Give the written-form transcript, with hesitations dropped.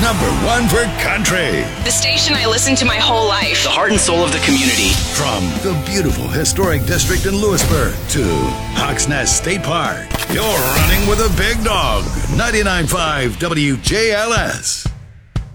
number one for country. The station I listened to my whole life. The heart and soul of the community. From the beautiful historic district in Lewisburg to Hawks Nest State Park, you're running with a big dog. 99.5 WJLS.